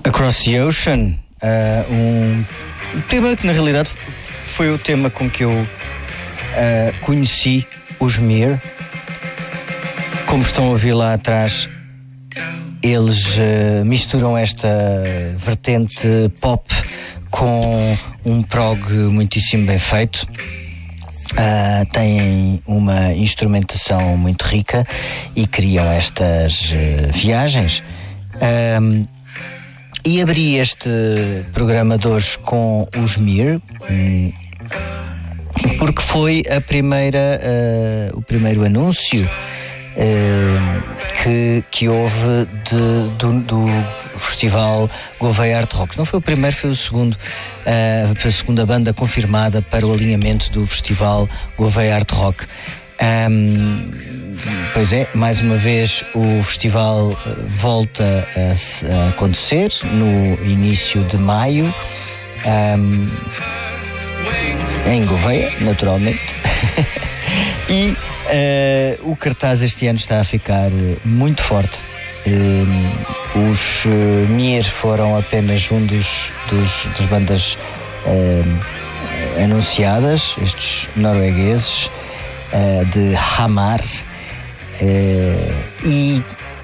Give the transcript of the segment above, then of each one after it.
Across the Ocean, um tema que na realidade foi o tema com que eu conheci os Mir. Como estão a ouvir lá atrás, eles misturam esta vertente pop com um prog muitíssimo bem feito. Têm uma instrumentação muito rica e criam estas viagens. E abri este programa de hoje com os Mir, porque foi o primeiro anúncio que houve do Festival Gouveia Art Rock. Não foi o primeiro, foi o segundo, foi a segunda banda confirmada para o alinhamento do Festival Gouveia Art Rock. Pois é, mais uma vez o festival volta a acontecer no início de maio, em Gouveia, naturalmente. E o cartaz este ano está a ficar muito forte. Os Mir foram apenas um das bandas anunciadas, estes noruegueses de Hamar, e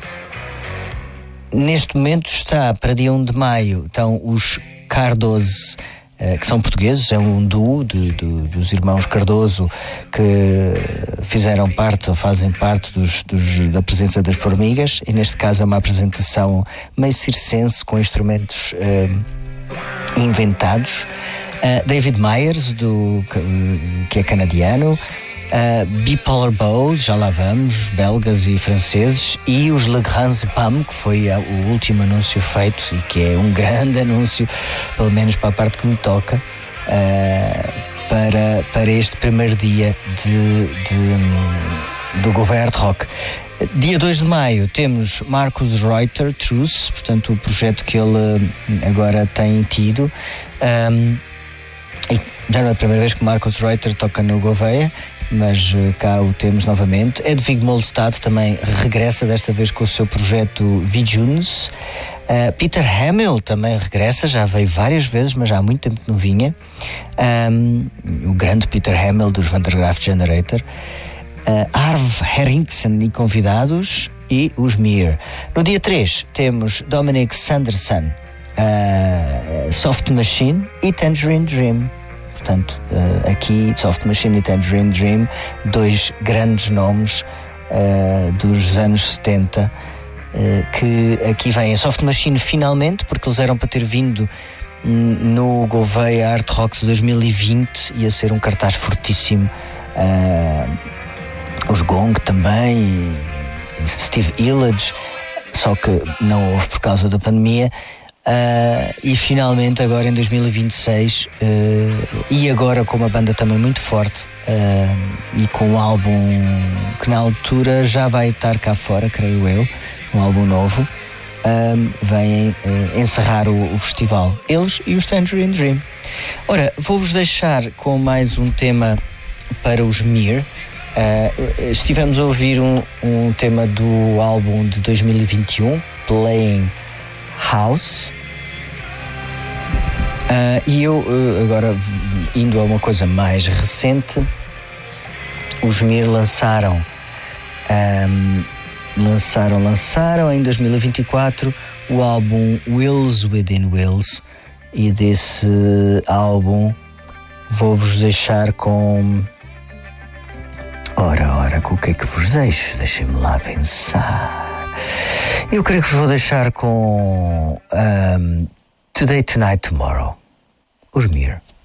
neste momento está para dia 1 de maio, estão os Cardoso, que são portugueses, é um duo dos irmãos Cardoso que fizeram parte ou fazem parte da presença das Formigas, e neste caso é uma apresentação meio circense com instrumentos inventados. David Myers, que é canadiano, Bipolar Bow, já lá vamos, belgas e franceses, e os Le Grands Pam, que foi o último anúncio feito e que é um grande anúncio, pelo menos para a parte que me toca, para este primeiro dia do Gouveia Art Rock. Dia 2 de maio temos Marcus Reuter Truce, portanto o projeto que ele agora tem tido, e já não é a primeira vez que Marcus Reuter toca no Gouveia, mas cá o temos novamente. Edvig Molstad também regressa, desta vez com o seu projeto Vijunes. Peter Hamill também regressa, já veio várias vezes, mas já há muito tempo que não vinha. O grande Peter Hamill dos Van der Graaf Generator. Arv Henriksen e convidados, e os Mir. No dia 3 temos Dominic Sanderson, Soft Machine e Tangerine Dream. Portanto, aqui Soft Machine e Tangerine Dream, dois grandes nomes dos anos 70, que aqui vêm. Soft Machine finalmente, porque eles eram para ter vindo no Gouveia Art Rock de 2020, ia ser um cartaz fortíssimo. Os Gong também, e Steve Illage, só que não houve por causa da pandemia. E finalmente agora em 2026, e agora com uma banda também muito forte, e com um álbum que na altura já vai estar cá fora, creio eu, um álbum novo, vêm encerrar o festival, eles e os Tangerine Dream. Ora, vou-vos deixar com mais um tema para os Mir. Estivemos a ouvir um tema do álbum de 2021, Playing House, e eu agora indo a uma coisa mais recente, os Mir lançaram em 2024 o álbum Wheels Within Wheels, e desse álbum vou-vos deixar com... Ora, com o que é que vos deixo? Deixem-me lá pensar. Eu creio que vos vou deixar com Today, Tonight, Tomorrow, os Mir.